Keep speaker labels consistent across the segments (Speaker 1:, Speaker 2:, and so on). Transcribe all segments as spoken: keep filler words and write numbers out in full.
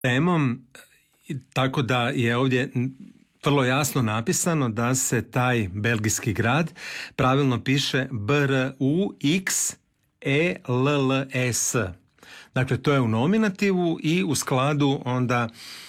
Speaker 1: temom, tako da je ovdje vrlo jasno napisano da se taj belgijski grad pravilno piše B R U X E L L E S. Dakle, to je u nominativu i u skladu onda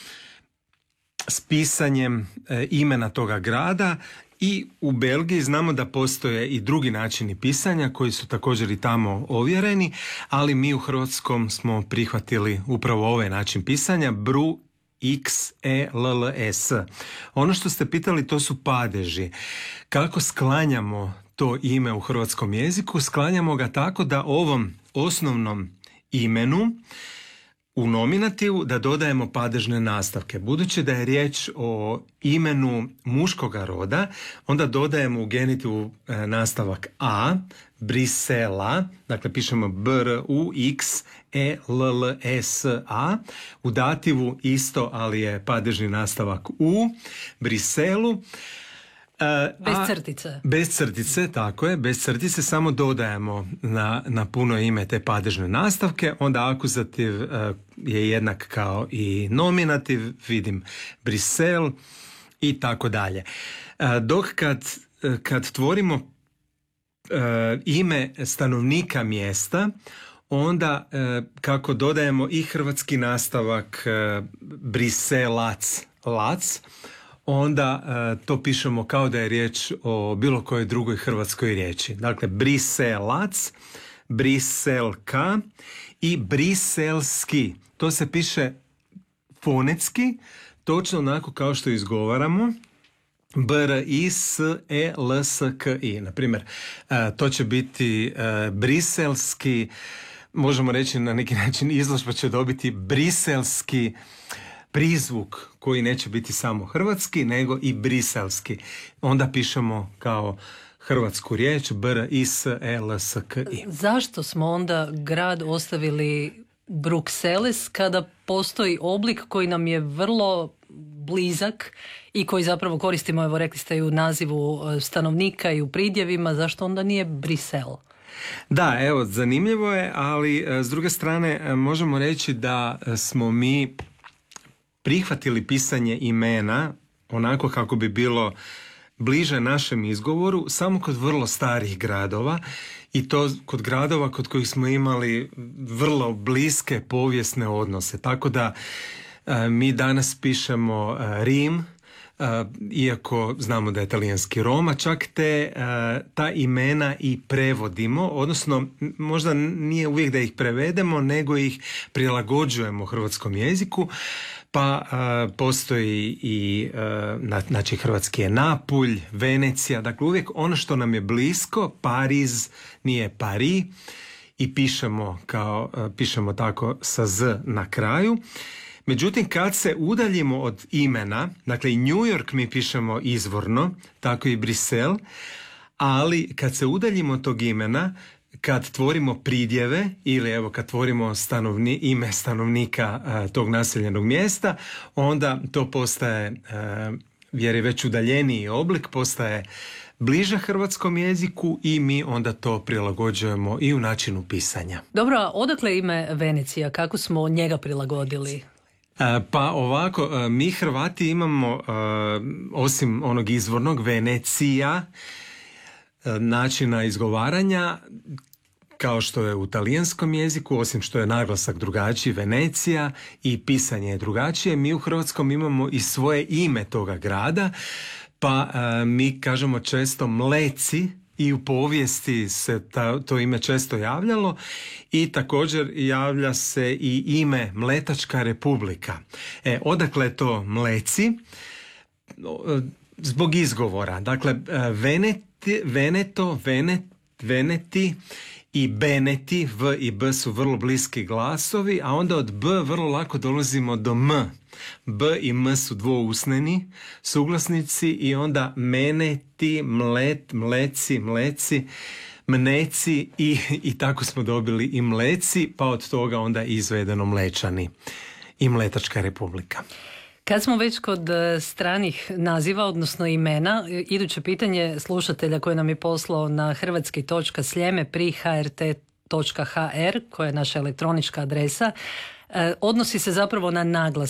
Speaker 1: s pisanjem e, imena toga grada. I u Belgiji znamo da postoje i drugi načini pisanja koji su također i tamo ovjereni, ali mi u hrvatskom smo prihvatili upravo ovaj način pisanja, B R U X E L L E S. Ono što ste pitali, to su padeži. Kako sklanjamo to ime u hrvatskom jeziku? Sklanjamo ga tako da ovom osnovnom imenu u nominativu da dodajemo padežne nastavke. Budući da je riječ o imenu muškoga roda, onda dodajemo u genitivu e, nastavak A, Brisela, dakle pišemo B R U X E L L E S A, u dativu isto, ali je padežni nastavak U, Briselu.
Speaker 2: Bez crtice.
Speaker 1: Bez crtice, tako je, bez crtice, samo dodajemo na, na puno ime te padežne nastavke, onda akuzativ uh, je jednak kao i nominativ, vidim Brisel i tako dalje. Uh, dok kad, kad tvorimo uh, ime stanovnika mjesta, onda uh, kako dodajemo i hrvatski nastavak uh, Briselac, lac, onda uh, to pišemo kao da je riječ o bilo kojoj drugoj hrvatskoj riječi. Dakle, Briselac, Briselka i Briselski. To se piše fonetski, točno onako kao što izgovaramo. B R I S E L S K I. Naprimjer, uh, to će biti uh, briselski, možemo reći na neki način izložba će dobiti briselski prizvuk koji neće biti samo hrvatski, nego i briselski. Onda pišemo kao hrvatsku riječ B R I S E L S K I.
Speaker 2: Zašto smo onda grad ostavili Bruxelles kada postoji oblik koji nam je vrlo blizak i koji zapravo koristimo, evo rekli ste i u nazivu stanovnika i u pridjevima, zašto onda nije Brisel?
Speaker 1: Da, evo, zanimljivo je, ali s druge strane možemo reći da smo mi prihvatili pisanje imena onako kako bi bilo bliže našem izgovoru samo kod vrlo starih gradova i to kod gradova kod kojih smo imali vrlo bliske povijesne odnose. Tako da e, mi danas pišemo e, Rim, e, iako znamo da je talijanski Roma, čak te e, ta imena i prevodimo, odnosno možda nije uvijek da ih prevedemo, nego ih prilagođujemo hrvatskom jeziku. Pa uh, postoji i uh, znači hrvatski je Napulj, Venecija, dakle uvijek ono što nam je blisko, Pariz nije Paris i pišemo kao uh, pišemo tako sa Z na kraju. Međutim, kad se udaljimo od imena, dakle i New York mi pišemo izvorno, tako i Brisel, ali kad se udaljimo od tog imena, kad tvorimo pridjeve ili evo kad tvorimo stanovni, ime stanovnika a, tog naseljenog mjesta, onda to postaje, a, jer je već udaljeniji oblik, postaje bliže hrvatskom jeziku i mi onda to prilagođujemo i u načinu pisanja.
Speaker 2: Dobro, a odakle ime Venecija? Kako smo njega prilagodili?
Speaker 1: A, pa ovako, a, mi Hrvati imamo, a, osim onog izvornog Venecija, načina izgovaranja kao što je u talijanskom jeziku, osim što je naglasak drugačiji, Venecija, i pisanje je drugačije. Mi u hrvatskom imamo i svoje ime toga grada, pa a, mi kažemo često Mleci i u povijesti se ta, to ime često javljalo i također javlja se i ime Mletačka republika. E, odakle je to Mleci? Zbog izgovora. Dakle, Veneti, Veneto, Venet, Veneti i Beneti, V i B su vrlo bliski glasovi, a onda od B vrlo lako dolazimo do M. B i M su dvousneni suglasnici i onda meneti, mlet, mleci, mleci, mneci i, i tako smo dobili i Mleci, pa od toga onda izvedeno Mlečani i Mletačka republika.
Speaker 2: Kad smo već kod stranih naziva, odnosno imena, iduće pitanje slušatelja koje nam je poslao na hrvatski točka sljeme pri h r t točka h r, koja je naša elektronička adresa, odnosi se zapravo na naglas.